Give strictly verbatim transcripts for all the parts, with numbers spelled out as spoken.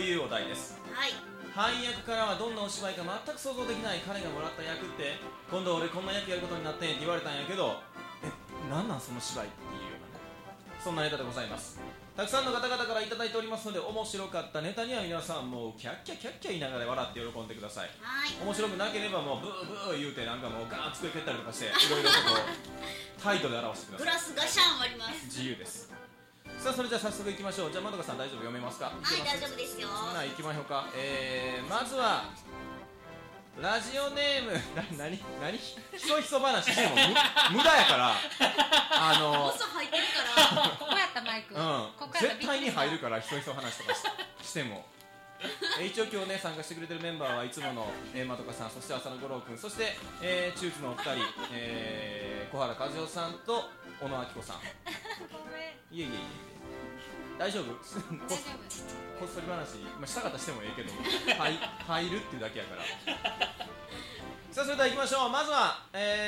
いうお題です。 はい。 配役からはどんなお芝居か全く想像できない彼がもらった役って、今度俺こんな役やることになってんって言われたんやけど、え、なんなんその芝居っていうようなね、そんなネタでございます。たくさんの方々からいただいておりますので、面白かったネタには皆さんもうキャッキャキャッキャ言いながら笑って喜んでください。 はい。 面白くなければもうブーブー言うてなんかもうガーッ机蹴ったりとかしていろいろとこう態度で表してください。 グラスガシャン割ります。 自由です。さあそれじゃあ早速いきましょう。じゃあまどかさん大丈夫、読めますか？ はい、大丈夫ですよ。 そんな行きましょうか。えー、まずはラジオネームな、なになにひそひそ話しても無無駄やからあの音入ってるからここやったマイク、 うん、 ここやった絶対に入るからひそひそ話とか し, してもえ一応今日ね参加してくれてるメンバーはいつものえーまどかさん、そして浅野五郎君、そして、えー、チューズのお二人、えー、小原和代さんと小野明子さん。 ごめん。 いえいえいえ大丈夫こ大丈夫。 こっそり話、まあ、したかったしてもええけどはい入るっていうだけやからさあそれでは行きましょう。まずは、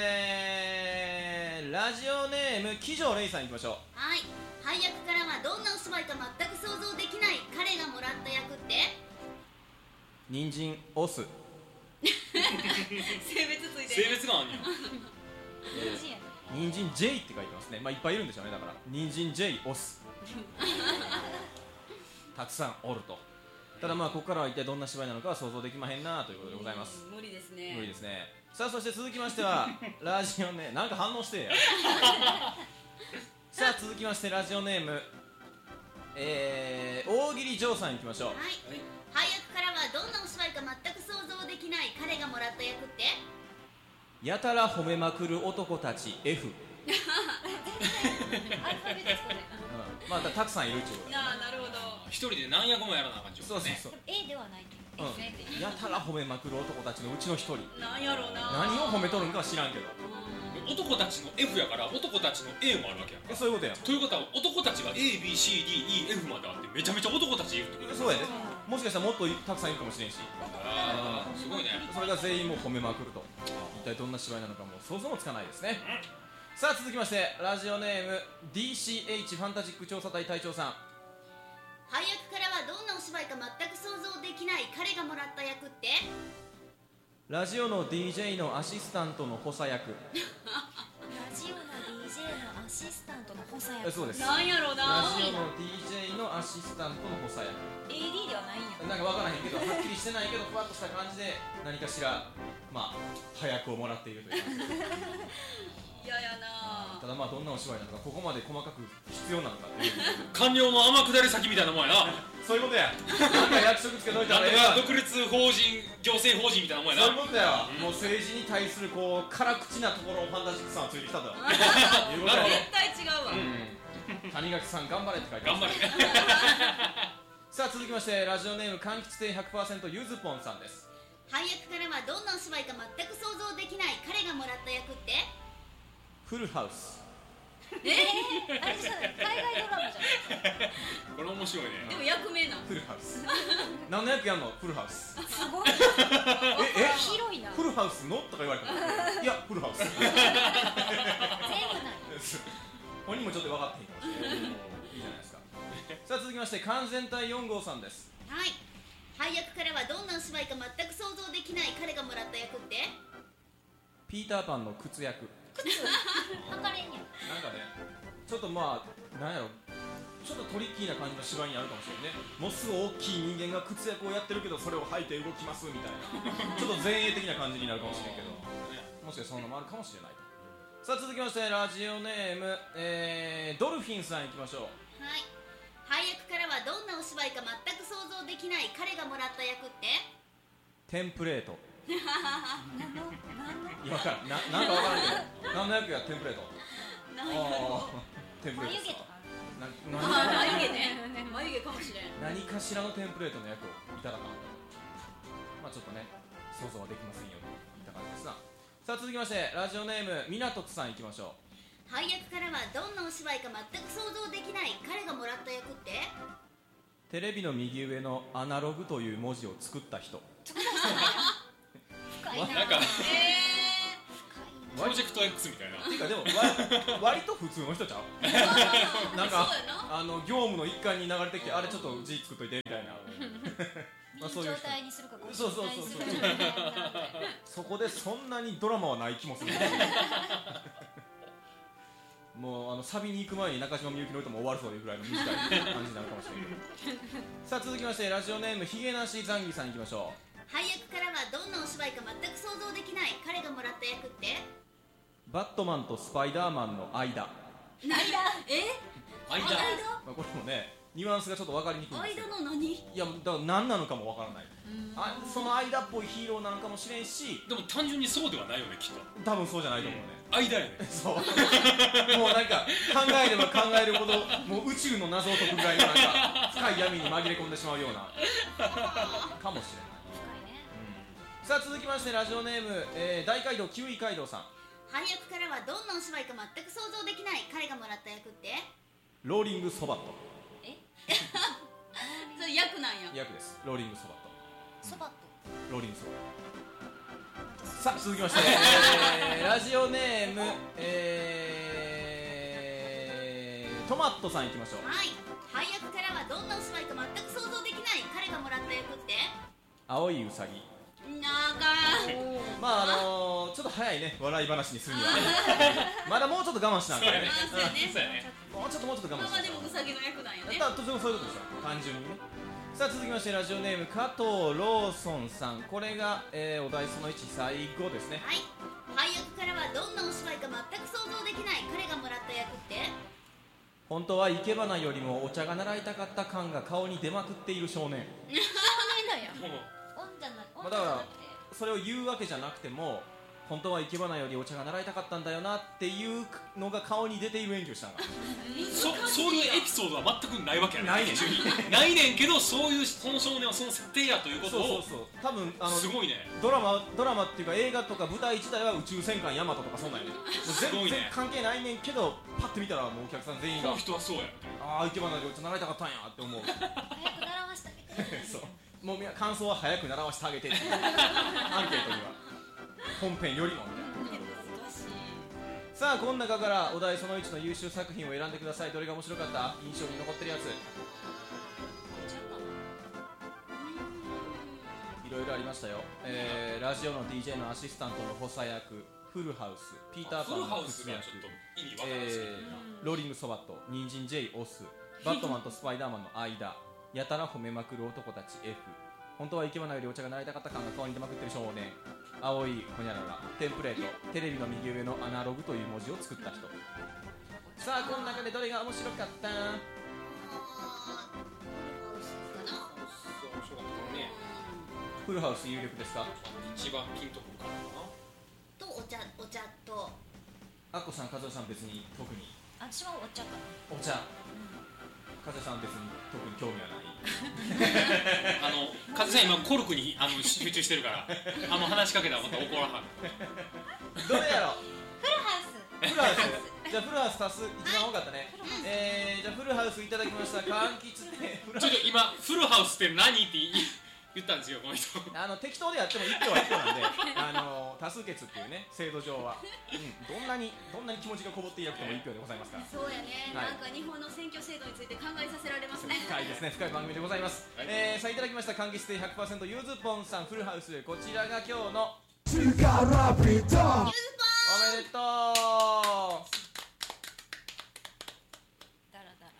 えー、ラジオネーム騎乗レイさん行きましょう。 はい。配役からはどんなお芝居か全く想像できない彼がもらった役って？ 人参オス性別ついてる。 性別があんねや。 人参やね。 人参 J って書いてますね。まあいっぱいいるんでしょうね。だから人参 J オスたくさんおると。ただまあここからは一体どんな芝居なのかは想像できまへんなということでございます。 無理ですね。 無理ですね。さあそして続きましてはラジオネームなんか反応してやさあ続きましてラジオネーム、えー、大喜利嬢さんいきましょう。 はい。配役からはどんなお芝居か全く想像できない彼がもらった役って？ やたら褒めまくる男たち F アルファベットこれ。 うん、まあだたくさんいるっちゅうことだ、ね、 ああ、なるほど。 一人で何役もやらなあかんちゅうことね。 そうそうそう、 A ではないけど。 うん、 A で。 やたら褒めまくる男たちのうちの一人。 なんやろうな。 何を褒めとるんかは知らんけど、 男たちの F やから男たちの A もあるわけやんか。 えそういうことやん。 ということは男たちが A、B、C、D、E、F まであってめちゃめちゃ男たちいるってことです。 そうやで、もしかしたらもっとたくさんいるかもしれんし、 ああ、すごいね。 それが全員もう褒めまくると、一体どんな芝居なのかもう想像もつかないですね。さあ続きましてラジオネーム ディーシーエイチ ファンタジック調査隊隊長さん。 配役からはどんなお芝居か全く想像できない彼がもらった役って？ ラジオの ディージェー のアシスタントの補佐役。 ラジオの ディージェー のアシスタントの補佐役。 えそうです。 なんやろうラな。 ジオの ディージェー のアシスタントの補佐役。 エーディー ではないんや。 なんか分からへんけどはっきりしてないけどふわっとした感じで何かしらまあ早くをもらっているという感じ。 嫌やな。 ただまあどんなお芝居なのかここまで細かく必要なのかっていう官僚の天下り先みたいなもんやな。 そういうことや。なんか役職つけといたなんとらええわ。 か独立法人行政法人みたいなもんやそういうな。 ことや、もう政治に対するこう辛口なところをファンタジックさんはついてきたということなるほどや。 絶対違うわ。 うん、谷垣さん頑張れって書いて頑ます張れ。 さあ続きましてラジオネーム柑橘亭 ひゃくパーセント ゆずぽんさんです。 配役からはどんなお芝居か全く想像できない彼がもらった役って？ フルハウス。 あれじゃない、海外ドラマじゃない。 これ面白いね。 でも役名なん。 フルハウス何の役やんの？フルハウス。 すごい。 ええ広いな。 フルハウスのとか言われたらいやフルハウス全部ない。 本人もちょっと分かってへんかもしれない。いいじゃないですか。さあ続きまして完全体よん号さんです。 はい。配役からはどんなお芝居か全く想像できない彼がもらった役って？ ピーターパンの靴役。 靴履かれんやん。 なんかねちょっとまあなんやろちょっとトリッキーな感じの芝居にあるかもしれないね。もうすぐ大きい人間が靴役をやってるけどそれを履いて動きますみたいなちょっと前衛的な感じになるかもしれんけどもしかしたらそんなのもあるかもしれないと。さあ続きましてラジオネーム、えー、ドルフィンさんいきましょう。 はい。配役からはどんなお芝居か全く想像できない彼がもらった役って？ テンプレート。 何の何のいや分からんな、なんか分からんけど何の役やテンプレート。 なんやろあーテンプレート眉毛とか。 なあ何眉毛ね。眉毛かもしれん。 何かしらのテンプレートの役をいただかなと。まあちょっとね想像はできませんよといった感じですな。さあ続きましてラジオネームみなとくさんいきましょう。 配役からはどんなお芝居か全く想像できない彼がもらった役って？ テレビの右上のアナログという文字を作った人。 深いな。 なんかえ深いな。 プロジェクト X みたいなていうかでも割と普通の人ちゃうなんかあの業務の一環に流れてきてあれちょっと字作っといてみたいなまあそういう状態にするかそうそうそうそうそこでそんなにドラマはない気もするもうあのサビに行く前に中島みゆきの歌も終わるそういうぐらいの短い感じになるかもしれないさあ続きましてラジオネームひげなしザンギさんいきましょう。 配役からはどんなお芝居か全く想像できない彼がもらった役ってバットマンとスパイダーマンの間。 間え間、 まあ、これもねニュアンスがちょっと分かりにくいんですけど間の何いやだから何なのかも分からないあその間っぽいヒーローなのかもしれんしでも単純にそうではないよねきっと多分そうじゃないと思うね間よねそうもうなんか考えれば考えるほどもう宇宙の謎を解くぐらいのなんか深い闇に紛れ込んでしまうようなかもしれない、うん、さあ続きましてラジオネーム、えー、大街道キウイ街道さん。 配役からはどんなお芝居か全く想像できない彼がもらった役ってローリングソバット。 えそれ役なんや役です。ローリングソバット。 そばとローリングソバット。さあ続きまして、えー、ラジオネーム、えー、トマットさんいきましょう。 はい配役からはどんなお芝居か全く想像できない彼がもらった役って青いウサギ。 長いまああのー、ちょっと早いね笑い話にするにはねまだもうちょっと我慢しなきゃねそうやねそうやねもうちょっともうちょっと我慢しなきゃまあまあでもウサギの役なんやねだからとてもそういうことですよ単純にね。さあ続きましてラジオネーム加藤ローソンさん。これが、えー、お題そのいち最後ですね。 はい配役からはどんなお芝居か全く想像できない彼がもらった役って本当は生け花よりもお茶が習いたかった感が顔に出まくっている少年。 少年だよもう女なまあだからそれを言うわけじゃなくても本当は生け花よりお茶が習いたかったんだよなっていうのが顔に出ている演技をしたのがそ, そういうエピソードは全くないわけやねないねんないねんけどそういうその少年はその設定やということをそうそうそう多分あのすごいねドラマドラマっていうか映画とか舞台自体は宇宙戦艦ヤマトとかそんなんやねんすごいね全然関係ないねんけどパッて見たらもうお客さん全員がこの人はそうやみたいなああ生け花でお茶習いたかったんやって思う早く習わしてあげてそうもうみんな感想は早く習わせてあげてっていうアンケートには本編よりもみたいなさあこの中からお題そのいちの優秀作品を選んでください。どれが面白かった印象に残ってるやついろいろありましたよ、えー、ラジオの ディージェー のアシスタントの補佐役フルハウスピーターパンのフルハウス靴役がちょっと意味わからないですけど、 えー、ローリングソバットニンジン J オスバットマンとスパイダーマンの間やたら褒めまくる男たち F 本当は生け花よりお茶が習いたかった感が顔に出まくってる少年青いほにゃららテンプレートテレビの右上のアナログという文字を作った人。さあこの中でどれが面白かったあーかな面白かったねフルハウス有力ですか。 一番ピンとくるかなとお茶お茶とアッコさん、カズオさん別に特に私は終わっちゃったお茶カズオさん別に特に興味はないあのカズさん今コルクにあの集中してるからあの話しかけたらまた怒らはんどれやろフルハウスフルハウスじゃあフルハウス足す一番多かったね、えー、じゃあフルハウスいただきました柑橘店フルハウスちょっと今フルハウスって何って言い言ったんですよこの人あの適当でやっても一票は一票なんであの多数決っていうね制度上は、うん、どんなにどんなに気持ちがこもっていなくても一票でございますからそうやね、 はいなんか日本の選挙制度について考えさせられますね深いですね、深い番組でございます、 はいえー、さあいただきました柑橘亭 ひゃくパーセント ゆずぽんさんフルハウスこちらが今日のユーズポンおめでとうだらだら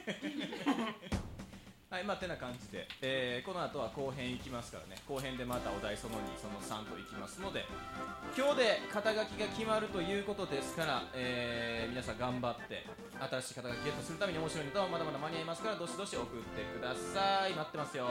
はい、まあ、てな感じで、えー、この後は後編いきますからね後編でまたお題そのにそのさんといきますので今日で肩書きが決まるということですから、えー、皆さん頑張って新しい肩書きゲットするために面白いネタはまだまだ間に合いますからどしどし送ってください待ってますよ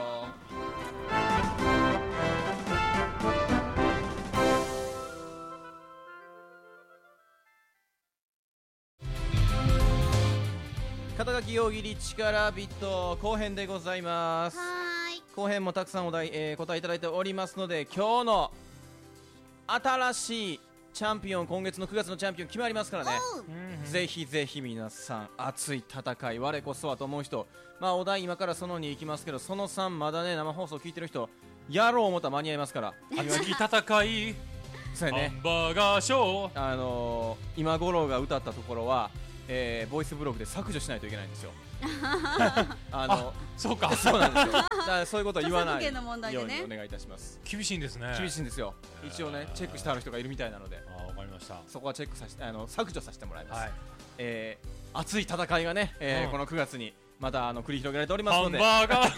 肩書き大喜利力ビット後編でございます。 はーい後編もたくさんお題、えー、答えいただいておりますので今日の新しいチャンピオン今月のくがつのチャンピオン決まりますからねおうぜひぜひ皆さん熱い戦い我こそはと思う人まあお題今からそのに行きますけどそのさんまだね生放送聞いてる人やろう思ったら間に合いますから熱い戦いそうやねハンバーガーショー。 あのー、今五郎が歌ったところは、えー、ボイスブログで削除しないといけないんですよあのそうかそうなんですよ。だからそういうことは言わない著作権の問題ようでねにお願いいたします。 厳しいんですね。 厳しいんですよ。一応ねチェックしてある人がいるみたいなので、 あ、わかりました。 そこはチェックさせて、あの削除させてもらいます。 はい。 えー、熱い戦いがね、えーうんこのくがつにまたあの繰り広げられておりますハンので、 バーガ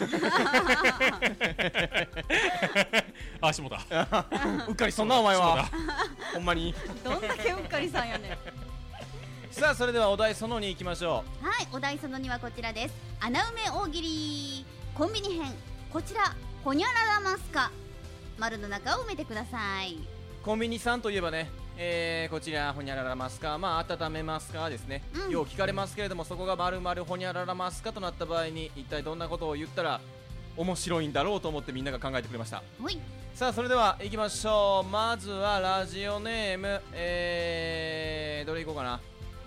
ー。あ、しもた。 うっかりそんなお前はほんまに。 どんだけうっかりさんやねん。 さあそれではお題そのに行きましょはい、お題そのにはこちらです。穴埋め大喜利コンビニ編、こちらほにゃららますか、丸の中を埋めてください。 う。コンビニさんといえばね、えー、こちらほにゃららますか、まあ温めますかですね、 うんよう聞かれますけれども、そこが丸々ほにゃららますかとなった場合に一体どんなことを言ったら面白いんだろうと思ってみんなが考えてくれました。 ほい、 さあそれでは行きましょう。まずはラジオネーム、えー、どれいこうかな。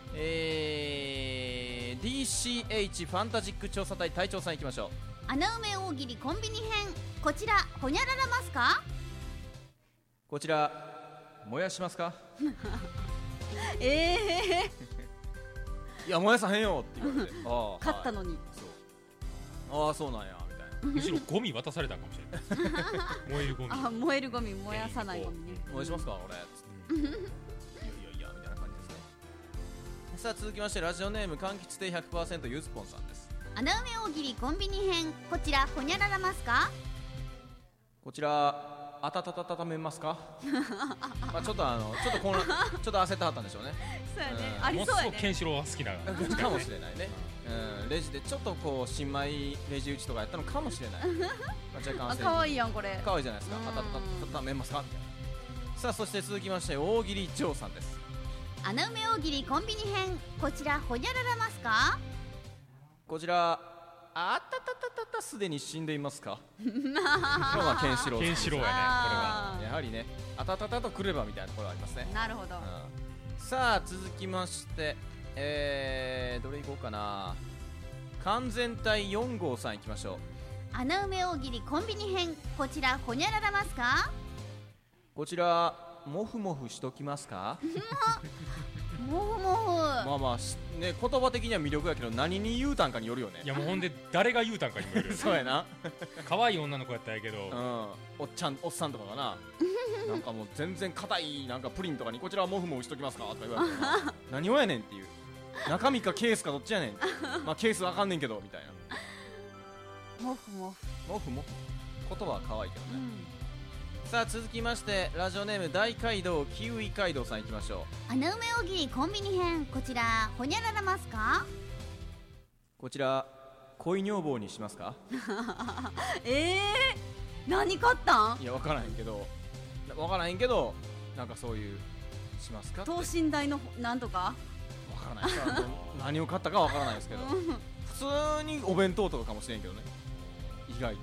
えー、ディーシーエイチ ファンタジック調査隊隊長さん行きましょう。 穴埋め大喜利コンビニ編、こちらほにゃららますか。 こちら燃やしますか。 ええいや燃やさへんよって言われて、ああ勝ったのに、 そう、ああそうなんやみたいな。 むしろゴミ渡されたかもしれない。燃えるゴミ。 あ、燃えるゴミ燃やさないゴミね。 燃やしますか俺つって、いやいやいやみたいな感じですね。さあ続きましてラジオネーム柑橘亭 ひゃくパーセント ゆずぽんさんです。 穴埋め大喜利コンビニ編、こちらほにゃららますか。 こちらあたたたたためますか。まあちょっとあのちょっと混乱ちょっと焦ってはったんでしょうね。 そうやね、 うんありもそうやね。 のすごくケンシロウは好きな。 かもしれないね、うん、レジでちょっとこう新米レジ打ちとかやったのかもしれない、まあ、若干あ、 焦り可愛いやんこれ。 かわいいじゃないですか。 うんあたたたたためますかみたいな。さあそして続きまして大喜利ジョーさんです。 穴埋め大喜利コンビニ編、こちらほにゃららますか。 こちらあたたたたたすでに死んでいますか。これはケンシロウケンシロウやね、これは。 あーやはりねあたたたとくればみたいなところありますね。 なるほど。 うん、さあ続きましてえー、どれいこうかな。完全体よん号さんいきましょう。 穴埋め大喜利コンビニ編、こちらほにゃららますか。 こちらモフモフしときますか。 もふもふ、 まあまあしね、言葉的には魅力やけど何に言うたんかによるよね。 いやもうほんで誰が言うたんかにもよるよ。 そうやな。 可愛い女の子やったんやけどう、ん、おっちゃんおっさんとかがななんかもう全然硬いなんかプリンとかにこちらはモフモフしときますかとか言われてな何をやねんっていう、中身かケースかどっちやねんまあケースわかんねんけどみたいな。 もふもふ、 モフモフ言葉は可愛いけどね、 うん、 さあ続きましてラジオネーム大街道キウイ街道さんいきましょう。 穴埋め大喜利コンビニ編、こちらほにゃららますか。 こちら恋女房にしますか。 ええー、何買ったん。 いや分からへんけど分からへんけどなんかそういうしますかって等身大のなんとか。 分からないですから何を買ったか分からないですけどうん普通にお弁当とかかもしれんけどね意外と。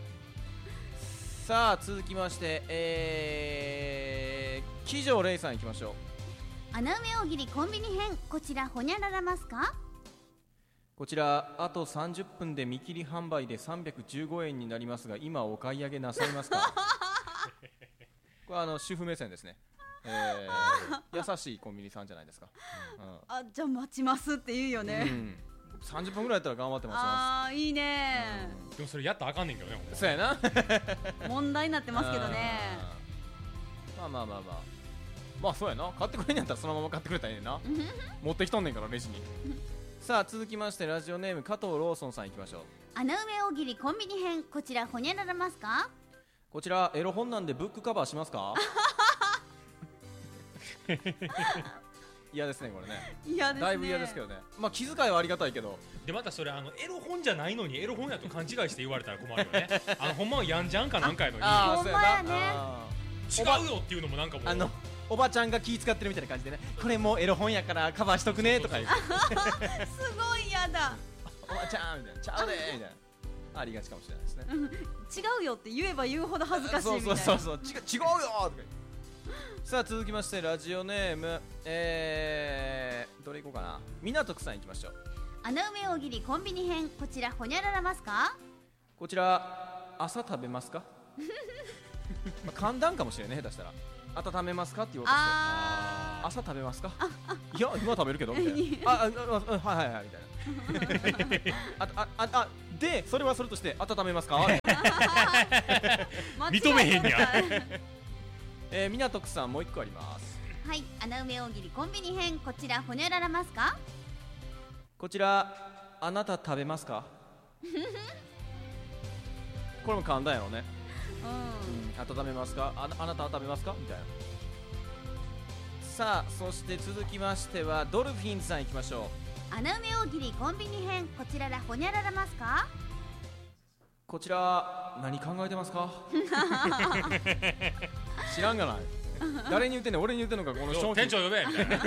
さあ続きましてえー、騎乗レイさんいきましょう。 穴埋め大喜利コンビニ編、こちらほにゃららますか。 こちらあとさんじゅっぷんで見切り販売でさんびゃくじゅうごえんになりますが今お買い上げなさいますか。これはあの主婦目線ですね、えー、優しいコンビニさんじゃないですか、 あ、じゃあ待ちますって言うようんうね。 ん、さんじゅっぷんぐらいやったら頑張って待ちまあー、いいね、 でもそれやったらあかんねんけどね。ほんますそうやな問題になってますけどね。 うんまあまあまあまあまあそうやな、買ってくれんやったらそのまま買ってくれたらええねんな持ってきとんねんからレジにさあ続きましてラジオネーム加藤ローソンさんいきましょう。 穴埋め大喜利コンビニ編、こちらほにゃららますか。 こちらエロ本なんでブックカバーしますか。嫌ですねこれね。 嫌ですね。 だいぶ嫌ですけどね。まあ気遣いはありがたいけどでまたそれあのエロ本じゃないのにエロ本やと勘違いして言われたら困るよね。あのほんまはやんじゃんかなんかやのにああほんまやねそうやなあ違うよっていうのもなんかもうーあのおばちゃんが気遣ってるみたいな感じでね、これもうエロ本やからカバーしとくねとか言うすごい嫌だ。 おばちゃんみたいなちゃうでみたいなありがちかもしれないですね。 違うよって言えば言うほど恥ずかしいみたいな。 そうそうそうそう違う違うよとか言うさあ続きましてラジオネームえー、どれいこうかな。港区さんいきましょう。 穴埋め大喜利コンビニ編、こちらほにゃららますか。 こちら朝食べますか。 まあ、寒暖かもしれんね、下手したら温めますかって言おうとしてあ朝食べますかいや今食べるけどみたいなああああはいはいはいみたいなああああでそれはそれとして温めますかー認めへんやえー、港区さんもう一個あります。 はい、穴埋め大喜利コンビニ編、こちらほにゃららますか。 こちらあなた食べますかこれも簡単やろね、 うん、 うん、温めますか あ, あなたは食べますかみたいな。さあそして続きましてはドルフィンさんいきましょう。穴埋め大喜利コンビニ編、こちららほにゃららますか。 こちら何考えてますか知らんがない誰に言ってんねん、俺に言ってんのかこの商品店長呼べみたいな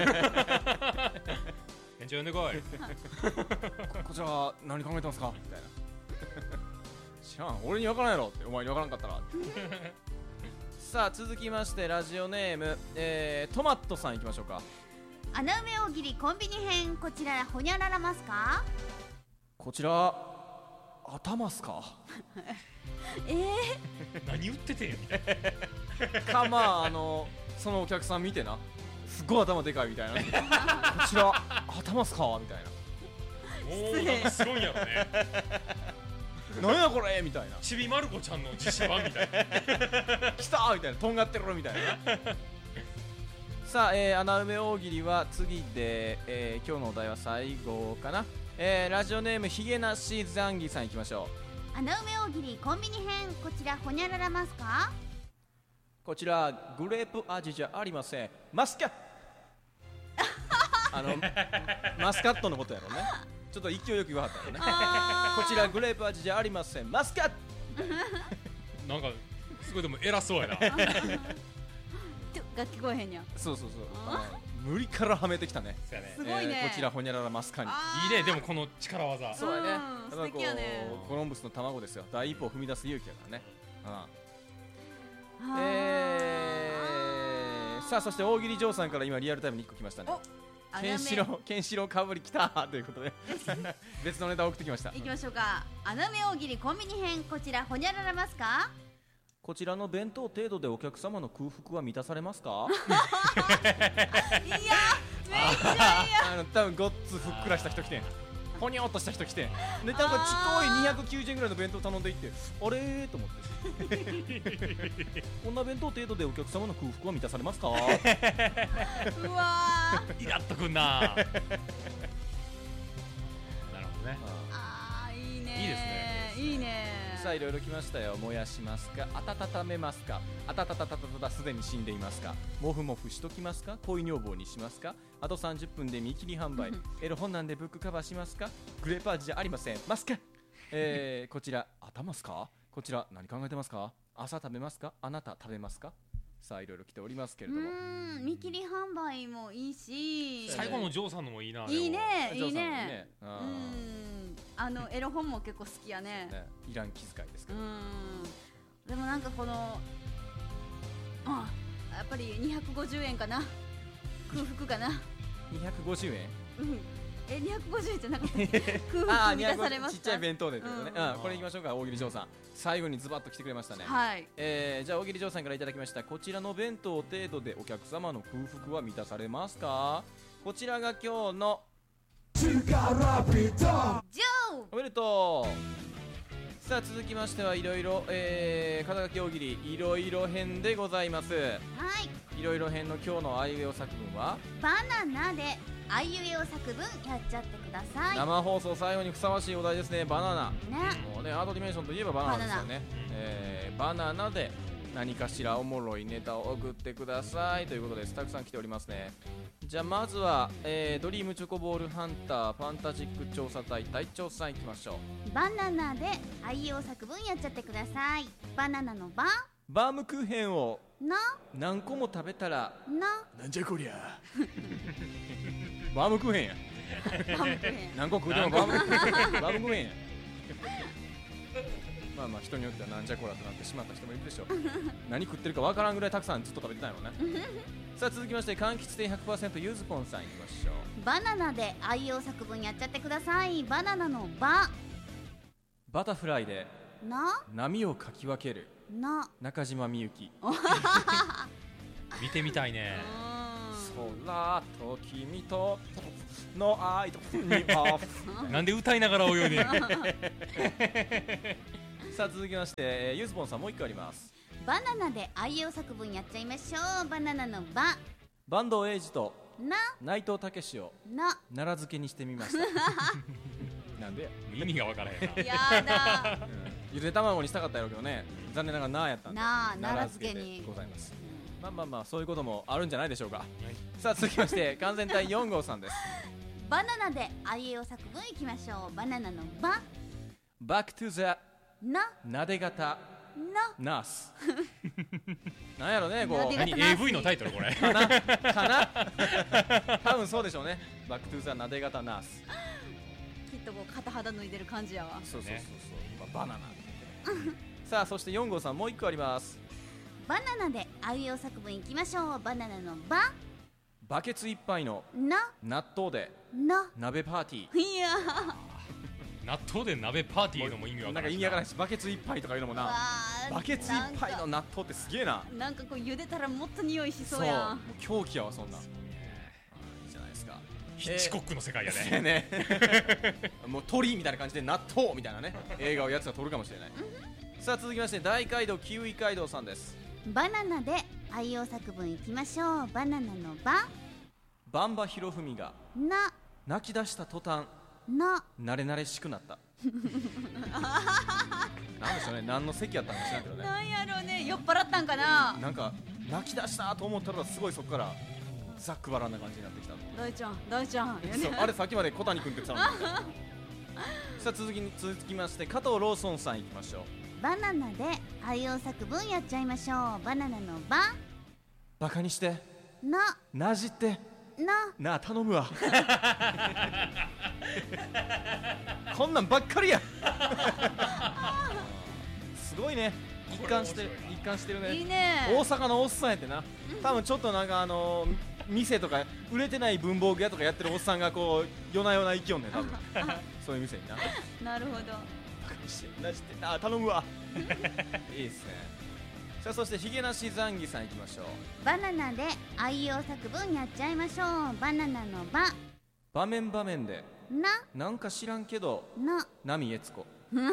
店長呼んでこいこ, こちら何考えてますかみたいな知らん、俺に分からんやろってお前に分からんかったらさあ続きましてラジオネーム、えー、トマットさんいきましょうか。 穴埋め大喜利コンビニ編、こちららほにゃららますか。 こちら頭っすかえー、 何言っててんみたいなかまああのそのお客さん見てなすっごい頭でかいみたいなこちら頭っすかみたいなおおなんかすごいんやろねなんやこれみたいなちびまる子ちゃんの実写版みたいな来たーみたいなとんがってるみたいなさあ、えー、穴埋め大喜利は次で、えー、今日のお題は最後かな。えー、ラジオネームひげなしザンギさんいきましょう。穴埋め大喜利コンビニ編、こちらほにゃららますか。 こちらグレープ味じゃありません、マスカットあのマスカットのことやろね。ちょっと勢いよく言わはったよねこちらグレープ味じゃありません、マスカットなんかすごいでも偉そうやなが聞こえへんやん。 そうそうそう、無理からはめてきたね。 そうやねすごいね、 えー、こちらほにゃららマスカにいいね。でもこの力技そうやね、 うん、素敵やね。 コロンブスの卵ですよ、第一歩を踏み出す勇気やからね、うん、 ーえー、さあそして大喜利嬢さんから今リアルタイムにいっこ来ましたね。ケンシロウ、ケンシロウかぶりきたということで別のネタを送ってきました。 いきましょうか。穴埋め大喜利コンビニ編、こちらほにゃららますか。 こちらの弁当程度でお客様の空腹は満たされますかいやめっちゃいやあの多分ごっつふっくらした人来てん、ほにょっとした人来てんで、なんかちっこいにひゃくきゅうじゅうえんぐらいの弁当頼んでいって、あれーと思ってこんな弁当程度でお客様の空腹は満たされますかうわイラっとくんななるほどね。 あーいいねいいですねいいね。 さあいろいろ来ましたよ。燃やしますか、温めますか、あたたたたたたたすでに死んでいますか、もふもふしときますか、恋女房にしますか、あとさんじゅっぷんで見切り販売エロ本なんでブックカバーしますか、グレープ味じゃありません、ますか、えー、こちら頭っすか、こちら何考えてますか、朝食べますか、あなた食べますか。さあいろいろ来ておりますけれども、 うーん見切り販売もいいし、 最後のジョーさんのもいいな。 いいねいいジョーさんもね。うーんあのエロ本も結構好きやね。 ね、いらん気遣いですけど、 うーんでもなんかこのあやっぱりにひゃくごじゅうえんかな、空腹かな。 にひゃくごじゅうえん、 うんえにひゃくごじゅうえんじゃなかったっけ空あ腹満たされました。 ちっちゃい弁当でってことね、 うんうん、これいきましょうか。大喜利嬢さん最後にズバッと来てくれましたね。 はいえー、じゃあ大喜利嬢さんからいただきました。こちらの弁当程度でお客様の空腹は満たされますか。こちらが今日のジョーおめでとう。さあ続きましてはいろいろ、えー、肩書き大喜利いろいろ編でございます。 はいいろいろ編の今日のあいうえお作文はバナナであいうえお作文やっちゃってください。 生放送最後にふさわしいお題ですね。バナナねもうね、アートディメンションといえばバナナですよね。えー、バナナで何かしらおもろいネタを送ってくださいということです。たくさん来ておりますね。じゃあまずは、えー、ドリームチョコボールハンターファンタジック調査隊隊長さんいきましょう。 バナナであいうえお作文やっちゃってください。バナナのババームクーヘンをな何個も食べたらななんじゃこりゃバームクーヘンやバームクーヘン何個食うてもバームクーヘンバームクーヘンやまあまあ人によってはなんじゃこらとなってしまった人もいるでしょう何食ってるかわからんぐらいたくさんずっと食べてたよねさあ続きまして柑橘店 ひゃくパーセント ゆずぽんさんいきましょう。 バナナであいうえお作文やっちゃってください。バナナのババタフライでな波をかき分けるな中島みゆき。 見てみたいね。 空と君との愛とにはなんで歌いながら泳いでんの。 さあ続きまして、えー、ゆずぼんさんもう一個あります。 バナナであいうえお作文やっちゃいましょう。バナナのバ坂東英二とな内藤武をな奈良漬けにしてみました。なんでや、 意味がわからへんな。 やだゆで卵にしたかったやろうけどね、残念ながらなーやったんでなあ奈良漬けでございます。まあまあまあそういうこともあるんじゃないでしょうか、はい、さあ続きまして完全体よん号さんです。 バナナであいうえお作文いきましょう。バナナのババックトゥザななで型なナース。なんやろね、こうなで何 エーブイ のタイトルこれ。 かなかな多分そうでしょうね。バックトゥザなで型ナース。 きっとこう片肌脱いでる感じやわ。 そうそうそうそう、まあ、バナナさあそしてよん号さんもう一個あります。 バナナであいうえお作文いきましょう。バナナのババケツいっぱいのな納豆でな鍋パーティー。 いや納豆で鍋パーティーのも意味わからない。 なんか意味わからないし、バケツいっぱいとかいうのもな、バケツいっぱいの納豆ってすげえな。 なんかこう茹でたらもっと匂いしそうやん。 もう狂気やわそんな。いいじゃないですか。 ヒッチコックの世界やね。 ね。 もう鳥みたいな感じで納豆みたいなね映画をやつが撮るかもしれない。さあ続きまして大街道キウイ街道さんです。 バナナであいうえお作文いきましょう。バナナのババンバひろふみがな泣き出した途端な慣れ慣れしくなった。なんでしょうね、何の席やったんか知らんけどね。 なんやろうね、酔っ払ったんかな。 なんか泣き出したと思ったらすごいそこからざっくばらんな感じになってきた。 大ちゃん大ちゃんそうあれさっきまで小谷君って言ってたのに。さあ続きに続きまして加藤ローソンさんいきましょう。 バナナであいうえお作文やっちゃいましょう。バナナのババカにしてななじってななあ頼むわ。こんなんばっかりや。すごいね、一貫してる一貫してるね。 いいね。 大阪のおっさんやってな、多分ちょっとなんかあのー、店とか売れてない文房具屋とかやってるおっさんがこう夜な夜な行きよんねん多分。そういう店にな。 なるほど。 バカにしてなじってなあ頼むわ。いいですね。さあそしてひげなしザンギさんいきましょう。 バナナであいうえお作文やっちゃいましょう。バナナのバ場面場面でななんか知らんけどな波悦子。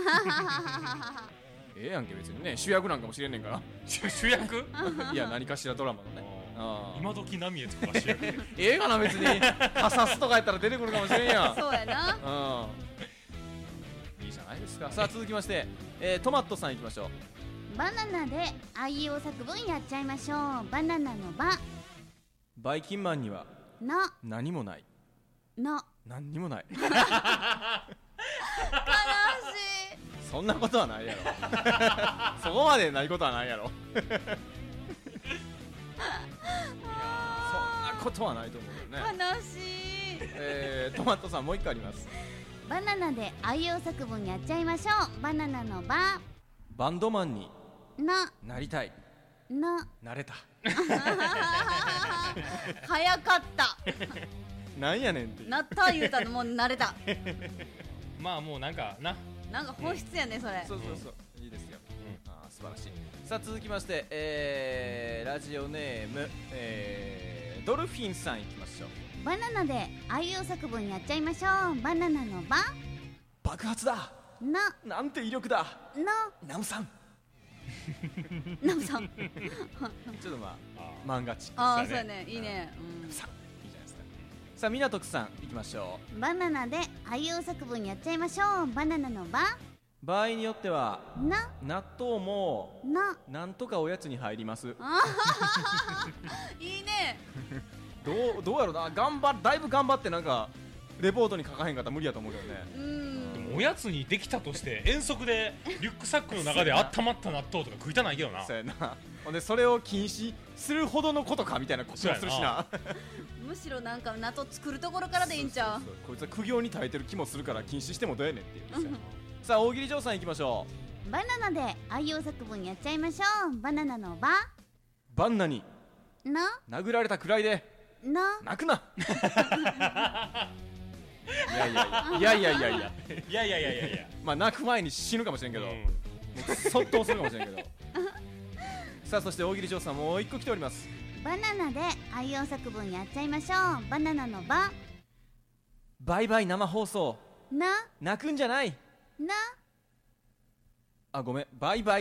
ええやんけ別にね、主役なんかもしれんねんから。 主役？ いや何かしらドラマのね。あ今時波悦子が主役。 ええがな別に。カサスとかやったら出てくるかもしれんやん。 そうやな。 うん。いいじゃないですか。さあ続きまして、えー、トマットさんいきましょう。 バナナであいうえお作文やっちゃいましょう。バナナのババイキンマンにはな何もないな何にもない。 悲しい。 そんなことはないやろ。そこまでないことはないやろ。そんなことはないと思うけどね。 悲しい。 えー、トマトさんもう一個あります。 バナナであいうえお作文やっちゃいましょう。バナナのババンドマンにななりたいななれた。 早かったなんやねんっていう。 なった言うたのもう慣れた。 まあもうなんかな、 なんか本質やねそれ。 そうそうそう、いいですよ、うん、あー素晴らしい。さあ続きまして、えー、ラジオネーム、えー、ドルフィンさんいきましょう。 バナナであいうえお作文やっちゃいましょう。バナナのバ爆発だななんて威力だなナムさん。 ナムさん。 ちょっとまあ漫画チックああそうやね、いいね。うんさいいじゃないですか。さあみなとくさんいきましょバナナであいうえお作文やっちゃいましょう。バナナのバう。場合によってはな納豆もななんとかおやつに入ります。 いいね。 どうどうやろな、頑張だいぶ頑張ってなんかレポートに書かへんかったら無理やと思うけどね。 うん。 でもおやつにできたとして遠足でリュックサックの中で温まった納豆とか食いたないけどな。 そうやな。ほんでそれを禁止するほどのことかみたいなこともするしな。 むしろなんか納豆作るところからでいいんちゃう。 そうそうそう、こいつは苦行に耐えてる気もするから禁止してもどうやねんっていうんですよ。さあ大喜利嬢さんいきましょう。 バナナであいうえお作文やっちゃいましょう。バナナのババンナにな殴られたくらいでな泣くな。いやいやいやいやいやいやいや、 いやいやいやいやいや、 まあ泣く前に死ぬかもしれんけど、 うんもうそっとするかもしれんけど、 さあそして大喜利調査もう一個来ております。 バナナで愛用作文やっちゃいましょう。バナナのババイバイ生放送な泣くんじゃない。 なあごめんバイバイ